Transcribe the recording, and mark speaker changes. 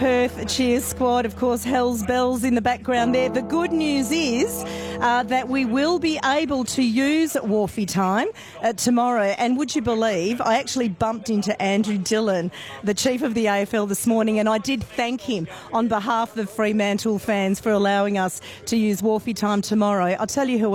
Speaker 1: Perth cheer squad, of course, Hell's Bells in the background there. The good news is that we will be able to use Wharfie Time tomorrow. And would you believe, I actually bumped into Andrew Dillon, the chief of the AFL this morning, and I did thank him on behalf of the Fremantle fans for allowing us to use Wharfie Time tomorrow. I'll tell you who